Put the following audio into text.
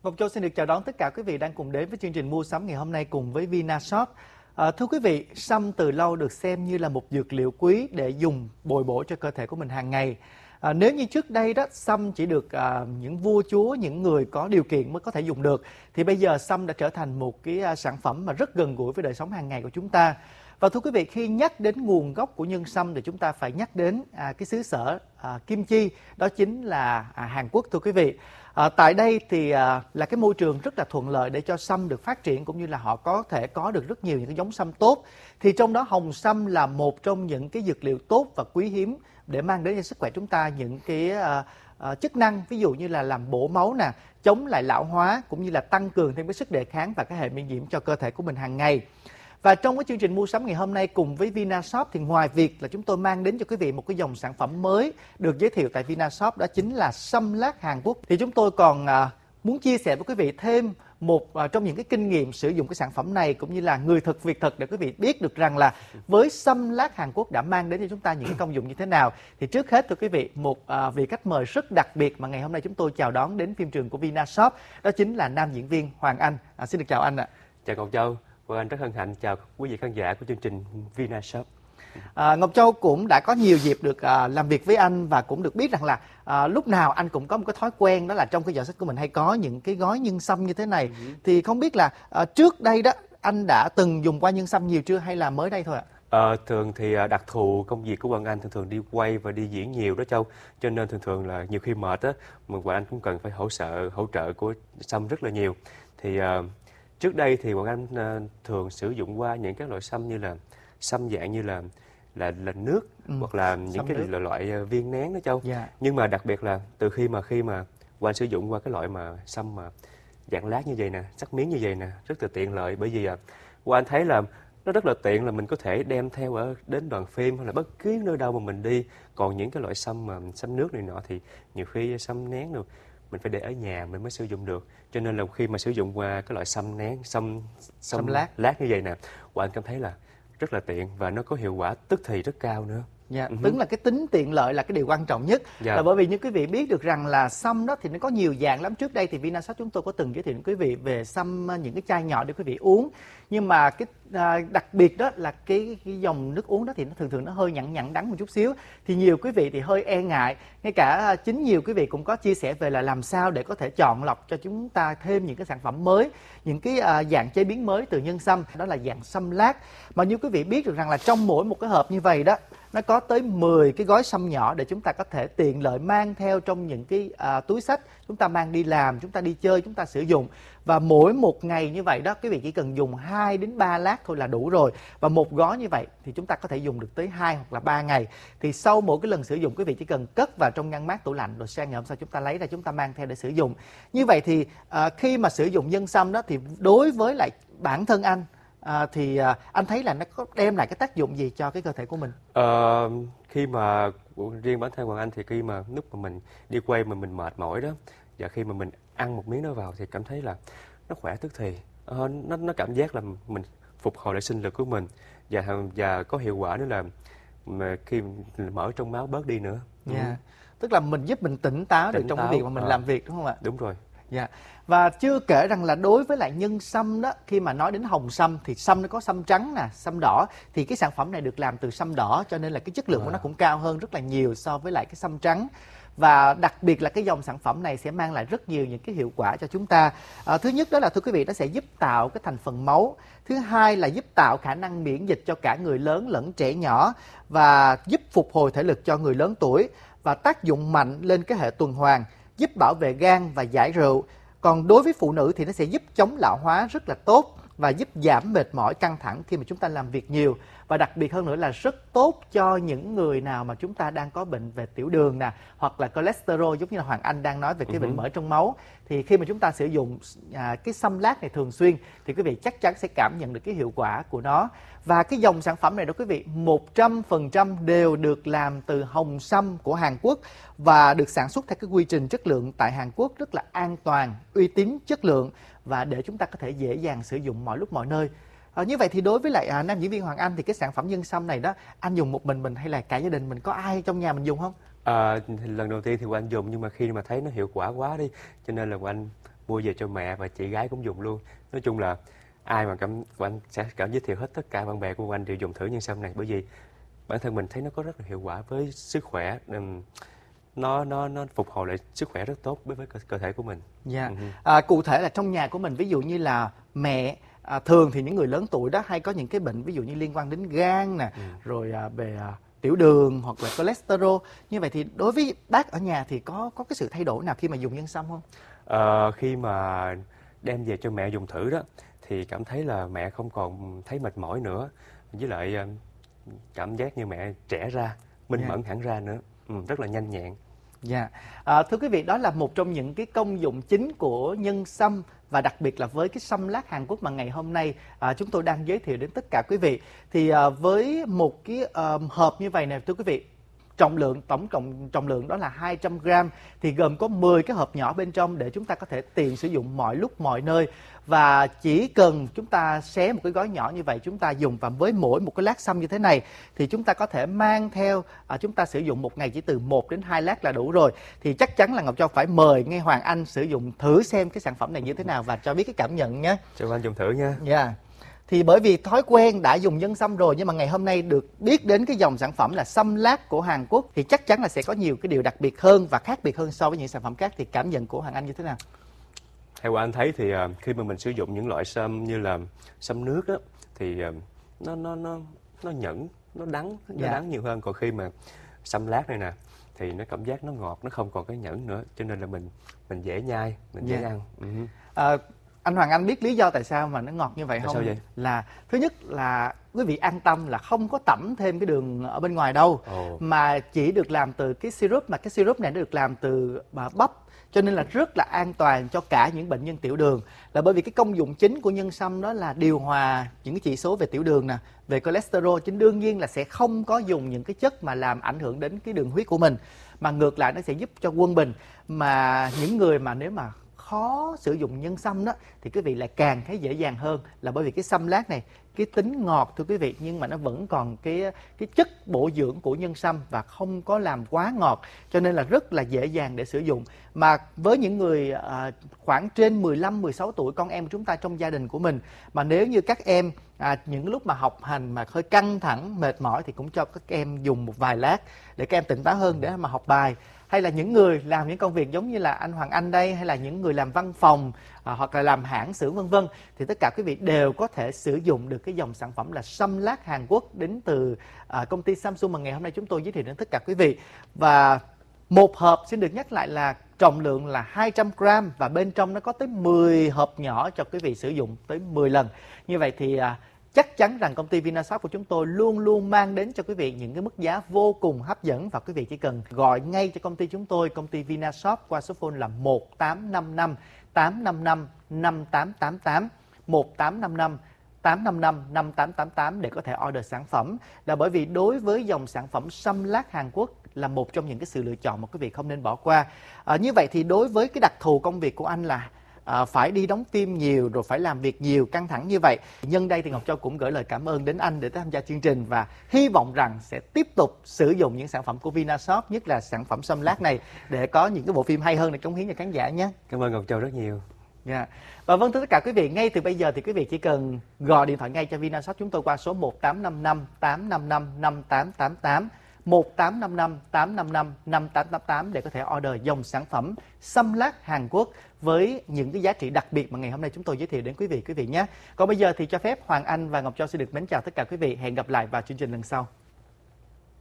Ngọc Châu xin được chào đón tất cả quý vị đang cùng đến với chương trình mua sắm ngày hôm nay cùng với Vinashop. Thưa quý vị, sâm từ lâu được xem như là một dược liệu quý để dùng bồi bổ cho cơ thể của mình hàng ngày. Nếu như trước đây đó sâm chỉ được những vua chúa, những người có điều kiện mới có thể dùng được, thì bây giờ sâm đã trở thành một cái sản phẩm mà rất gần gũi với đời sống hàng ngày của chúng ta. Và thưa quý vị, khi nhắc đến nguồn gốc của nhân sâm thì chúng ta phải nhắc đến cái xứ sở Kim Chi, đó chính là Hàn Quốc thưa quý vị. Tại đây thì là cái môi trường rất là thuận lợi để cho sâm được phát triển, cũng như là họ có thể có được rất nhiều những cái giống sâm tốt. Thì trong đó hồng sâm là một trong những cái dược liệu tốt và quý hiếm để mang đến cho sức khỏe chúng ta những cái chức năng, ví dụ như là làm bổ máu nè, chống lại lão hóa, cũng như là tăng cường thêm cái sức đề kháng và cái hệ miễn nhiễm cho cơ thể của mình hàng ngày. Và trong cái chương trình mua sắm ngày hôm nay cùng với Vinashop thì ngoài việc là chúng tôi mang đến cho quý vị một cái dòng sản phẩm mới được giới thiệu tại Vinashop, đó chính là sâm lát Hàn Quốc, thì chúng tôi còn muốn chia sẻ với quý vị thêm một trong những cái kinh nghiệm sử dụng cái sản phẩm này, cũng như là người thực việc thực, để quý vị biết được rằng là với sâm lát Hàn Quốc đã mang đến cho chúng ta những cái công dụng như thế nào. Thì trước hết thưa quý vị, một vị khách mời rất đặc biệt mà ngày hôm nay chúng tôi chào đón đến phim trường của Vinashop, đó chính là nam diễn viên Hoàng Anh. Xin được chào anh ạ. Chào Ngọc Châu. Và anh rất hân hạnh chào quý vị khán giả của chương trình Vinashop. Ngọc Châu cũng đã có nhiều dịp được làm việc với anh và cũng được biết rằng là lúc nào anh cũng có một cái thói quen, đó là trong cái giỏ sách của mình hay có những cái gói nhân sâm như thế này. Thì không biết là trước đây đó anh đã từng dùng qua nhân sâm nhiều chưa, hay là mới đây thôi ạ? Thường thì đặc thù công việc của Hoàng Anh thường đi quay và đi diễn nhiều đó Châu, cho nên thường là nhiều khi mệt á, mà Hoàng Anh cũng cần phải hỗ trợ của sâm rất là nhiều. Thì trước đây thì Hoàng Anh thường sử dụng qua những các loại sâm như là sâm dạng như là nước, hoặc là những cái loại viên nén đó Châu. Nhưng mà đặc biệt là từ khi mà Hoàng Anh sử dụng qua cái loại mà sâm mà dạng lát như vậy nè, sắc miếng như vậy nè, rất là tiện lợi, bởi vì Hoàng Anh thấy là nó rất là tiện, là mình có thể đem theo đến đoàn phim hay là bất cứ nơi đâu mà mình đi. Còn những cái loại sâm nước này nọ thì nhiều khi sâm nén được mình phải để ở nhà mình mới sử dụng được, cho nên là khi mà sử dụng qua cái loại sâm lát như vậy nè, Hoàng Anh cảm thấy là rất là tiện và nó có hiệu quả tức thì rất cao nữa. Tức là cái tính tiện lợi là cái điều quan trọng nhất. Là bởi vì như quý vị biết được rằng là sâm đó thì nó có nhiều dạng lắm. Trước đây thì Vinashop chúng tôi có từng giới thiệu đến quý vị về sâm những cái chai nhỏ để quý vị uống. Nhưng mà cái đặc biệt đó là cái dòng nước uống đó thì nó thường nó hơi nhẵn đắng một chút xíu. Thì nhiều quý vị thì hơi e ngại. Ngay cả chính nhiều quý vị cũng có chia sẻ về là làm sao để có thể chọn lọc cho chúng ta thêm những cái sản phẩm mới, những cái dạng chế biến mới từ nhân sâm, đó là dạng sâm lát. Mà như quý vị biết được rằng là trong mỗi một cái hộp như vậy đó, nó có tới 10 cái gói sâm nhỏ để chúng ta có thể tiện lợi mang theo trong những cái túi xách, chúng ta mang đi làm, chúng ta đi chơi, chúng ta sử dụng. Và mỗi một ngày như vậy đó, quý vị chỉ cần dùng 2 đến 3 lát thôi là đủ rồi. Và một gói như vậy thì chúng ta có thể dùng được tới 2 hoặc là 3 ngày. Thì sau mỗi cái lần sử dụng, quý vị chỉ cần cất vào trong ngăn mát tủ lạnh, rồi sang ngày hôm sau chúng ta lấy ra, chúng ta mang theo để sử dụng. Như vậy thì khi mà sử dụng nhân sâm đó thì đối với lại bản thân anh, thì anh thấy là nó có đem lại cái tác dụng gì cho cái cơ thể của mình? Khi mà riêng bản thân Hoàng Anh thì khi mà lúc mà mình đi quay mà mình mệt mỏi đó, và khi mà mình ăn một miếng nó vào thì cảm thấy là nó khỏe tức thì, nó cảm giác là mình phục hồi lại sinh lực của mình, và có hiệu quả nữa là mà khi mỡ trong máu bớt đi nữa. Tức là mình giúp mình tỉnh táo được trong cái việc mà mình làm việc, đúng không ạ? Đúng rồi. Và chưa kể rằng là đối với lại nhân sâm đó, khi mà nói đến hồng sâm thì sâm nó có sâm trắng nè, sâm đỏ, thì cái sản phẩm này được làm từ sâm đỏ, cho nên là cái chất lượng của nó cũng cao hơn rất là nhiều so với lại cái sâm trắng. Và đặc biệt là cái dòng sản phẩm này sẽ mang lại rất nhiều những cái hiệu quả cho chúng ta. Thứ nhất đó là thưa quý vị, nó sẽ giúp tạo cái thành phần máu. Thứ hai là giúp tạo khả năng miễn dịch cho cả người lớn lẫn trẻ nhỏ, và giúp phục hồi thể lực cho người lớn tuổi, và tác dụng mạnh lên cái hệ tuần hoàn, giúp bảo vệ gan và giải rượu. Còn đối với phụ nữ thì nó sẽ giúp chống lão hóa rất là tốt, và giúp giảm mệt mỏi căng thẳng khi mà chúng ta làm việc nhiều. Và đặc biệt hơn nữa là rất tốt cho những người nào mà chúng ta đang có bệnh về tiểu đường nè, hoặc là cholesterol, giống như là Hoàng Anh đang nói về cái bệnh mỡ trong máu. Thì khi mà chúng ta sử dụng cái sâm lát này thường xuyên thì quý vị chắc chắn sẽ cảm nhận được cái hiệu quả của nó. Và cái dòng sản phẩm này đó quý vị, 100% đều được làm từ hồng sâm của Hàn Quốc, và được sản xuất theo cái quy trình chất lượng tại Hàn Quốc rất là an toàn, uy tín, chất lượng, và để chúng ta có thể dễ dàng sử dụng mọi lúc mọi nơi. Như vậy thì đối với lại nam diễn viên Hoàng Anh thì cái sản phẩm nhân sâm này đó, anh dùng một mình hay là cả gia đình mình, có ai trong nhà mình dùng không? Lần đầu tiên thì Hoàng Anh dùng, nhưng mà khi mà thấy nó hiệu quả quá đi, cho nên là Hoàng Anh mua về cho mẹ và chị gái cũng dùng luôn. Nói chung là ai mà anh sẽ giới thiệu hết tất cả bạn bè của anh đều dùng thử nhân sâm này, bởi vì bản thân mình thấy nó có rất là hiệu quả với sức khỏe. Nó phục hồi lại sức khỏe rất tốt với cơ thể của mình. Dạ. Cụ thể là trong nhà của mình, ví dụ như là mẹ, thường thì những người lớn tuổi đó hay có những cái bệnh ví dụ như liên quan đến gan nè, rồi về tiểu đường hoặc là cholesterol. Như vậy thì đối với bác ở nhà thì có cái sự thay đổi nào khi mà dùng nhân sâm không? Khi mà đem về cho mẹ dùng thử đó thì cảm thấy là mẹ không còn thấy mệt mỏi nữa, với lại cảm giác như mẹ trẻ ra, minh mẫn hẳn ra nữa, rất là nhanh nhẹn. Dạ. Thưa quý vị, đó là một trong những cái công dụng chính của nhân sâm, và đặc biệt là với cái sâm lát Hàn Quốc mà ngày hôm nay chúng tôi đang giới thiệu đến tất cả quý vị. Thì với một cái hộp như vậy nè thưa quý vị, tổng cộng trọng lượng đó là 200 gram, thì gồm có 10 cái hộp nhỏ bên trong để chúng ta có thể tiện sử dụng mọi lúc mọi nơi. Và chỉ cần chúng ta xé một cái gói nhỏ như vậy, chúng ta dùng, và với mỗi một cái lát sâm như thế này thì chúng ta có thể mang theo, chúng ta sử dụng một ngày chỉ từ 1 đến 2 lát là đủ rồi. Thì chắc chắn là Ngọc Châu phải mời ngay Hoàng Anh sử dụng thử xem cái sản phẩm này như thế nào và cho biết cái cảm nhận nhé. Cho anh dùng thử nha. Dạ. Thì bởi vì thói quen đã dùng nhân sâm rồi, nhưng mà ngày hôm nay được biết đến cái dòng sản phẩm là sâm lát của Hàn Quốc thì chắc chắn là sẽ có nhiều cái điều đặc biệt hơn và khác biệt hơn so với những sản phẩm khác. Thì cảm nhận của Hoàng Anh như thế nào? Theo anh thấy thì khi mà mình sử dụng những loại sâm như là sâm nước đó thì nó nhẫn, nó đắng nhiều hơn. Còn khi mà sâm lát này nè thì nó cảm giác nó ngọt, nó không còn cái nhẫn nữa, cho nên là mình dễ nhai, mình dễ ăn. Anh Hoàng Anh biết lý do tại sao mà nó ngọt như vậy không? Sao vậy? Là thứ nhất là quý vị an tâm là không có tẩm thêm cái đường ở bên ngoài đâu, mà chỉ được làm từ cái syrup, mà cái syrup này nó được làm từ bắp, cho nên là rất là an toàn cho cả những bệnh nhân tiểu đường. Là bởi vì cái công dụng chính của nhân sâm đó là điều hòa những cái chỉ số về tiểu đường nè, về cholesterol, chứ đương nhiên là sẽ không có dùng những cái chất mà làm ảnh hưởng đến cái đường huyết của mình, mà ngược lại nó sẽ giúp cho quân bình. Mà những người mà nếu mà khó sử dụng nhân sâm đó thì quý vị lại càng thấy dễ dàng hơn, là bởi vì cái sâm lát này cái tính ngọt thưa quý vị, nhưng mà nó vẫn còn cái chất bổ dưỡng của nhân sâm và không có làm quá ngọt, cho nên là rất là dễ dàng để sử dụng. Mà với những người khoảng trên 15-16 tuổi, con em chúng ta trong gia đình của mình, mà nếu như các em những lúc mà học hành mà hơi căng thẳng, mệt mỏi thì cũng cho các em dùng một vài lát để các em tỉnh táo hơn để mà học bài. Hay là những người làm những công việc giống như là anh Hoàng Anh đây, hay là những người làm văn phòng hoặc là làm hãng xưởng vân vân, thì tất cả quý vị đều có thể sử dụng được cái dòng sản phẩm là sâm lát Hàn Quốc đến từ công ty Samsung mà ngày hôm nay chúng tôi giới thiệu đến tất cả quý vị. Và một hộp xin được nhắc lại là trọng lượng là 200 gram, và bên trong nó có tới 10 hộp nhỏ cho quý vị sử dụng tới 10 lần. Như vậy thì chắc chắn rằng công ty Vinashop của chúng tôi luôn luôn mang đến cho quý vị những cái mức giá vô cùng hấp dẫn, và quý vị chỉ cần gọi ngay cho công ty chúng tôi, công ty Vinashop, qua số phone là 1855 855 5888, 1855 855 5888 để có thể order sản phẩm. Là bởi vì đối với dòng sản phẩm sâm lát Hàn Quốc là một trong những cái sự lựa chọn mà quý vị không nên bỏ qua. Như vậy thì đối với cái đặc thù công việc của anh là phải đi đóng phim nhiều, rồi phải làm việc nhiều, căng thẳng như vậy, nhân đây thì Ngọc Châu cũng gửi lời cảm ơn đến anh để tham gia chương trình, và hy vọng rằng sẽ tiếp tục sử dụng những sản phẩm của Vinashop, nhất là sản phẩm sâm lát này, để có những cái bộ phim hay hơn để cống hiến cho khán giả nhé. Cảm ơn Ngọc Châu rất nhiều. Yeah. Và vâng, thưa tất cả quý vị, ngay từ bây giờ thì quý vị chỉ cần gọi điện thoại ngay cho Vinashop chúng tôi qua số 1855 855 5888, 1855 855 5888 để có thể order dòng sản phẩm sâm lát Hàn Quốc với những cái giá trị đặc biệt mà ngày hôm nay chúng tôi giới thiệu đến quý vị nhé. Còn bây giờ thì cho phép Hoàng Anh và Ngọc Châu xin được mến chào tất cả quý vị. Hẹn gặp lại vào chương trình lần sau.